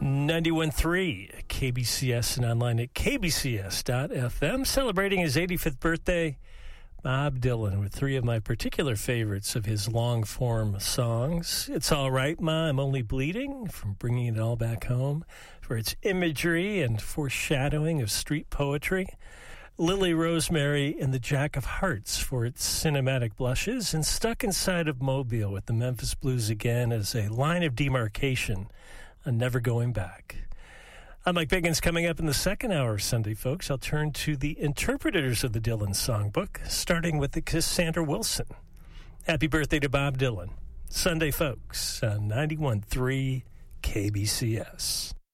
91.3 KBCS and online at kbcs.fm. Celebrating his 85th birthday, Bob Dylan, with three of my particular favorites of his long-form songs. It's All Right, Ma, I'm Only Bleeding, from Bringing It All Back Home, for its imagery and foreshadowing of street poetry. Lily Rosemary and the Jack of Hearts for its cinematic blushes, and Stuck Inside of Mobile with the Memphis Blues again as a line of demarcation on Never Going Back. I'm Mike Biggins. Coming up in the second hour of Sunday, folks, I'll turn to the interpreters of the Dylan songbook, starting with the Cassandra Wilson. Happy birthday to Bob Dylan. Sunday, folks, on 91.3 KBCS.